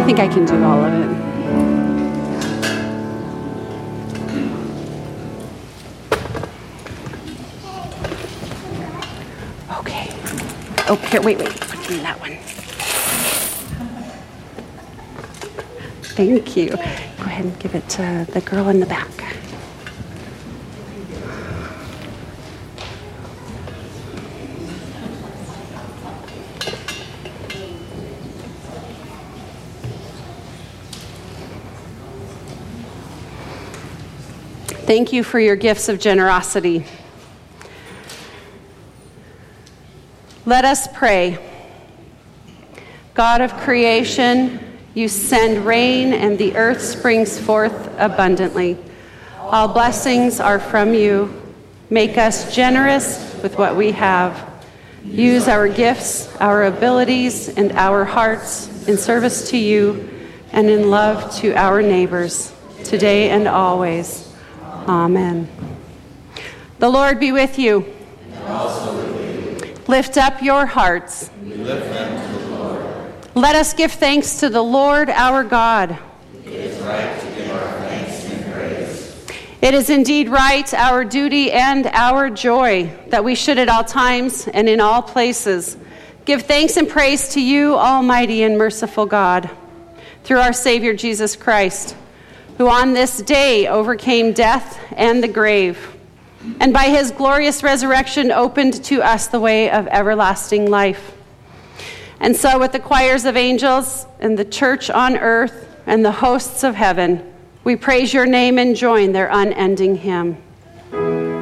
I think I can do all of it. Okay. Oh, here, wait. Put me in that one. Thank you. Go ahead and give it to the girl in the back. Thank you for your gifts of generosity. Let us pray. God of creation, you send rain and the earth springs forth abundantly. All blessings are from you. Make us generous with what we have. Use our gifts, our abilities, and our hearts in service to you and in love to our neighbors, today and always. Amen. The Lord be with you. And also with you. Lift up your hearts. We lift them to the Lord. Let us give thanks to the Lord our God. It is right to give our thanks and praise. It is indeed right, our duty and our joy, that we should at all times and in all places give thanks and praise to you, Almighty and merciful God, through our Savior Jesus Christ, who on this day overcame death and the grave, and by his glorious resurrection opened to us the way of everlasting life. And so with the choirs of angels and the church on earth and the hosts of heaven, we praise your name and join their unending hymn.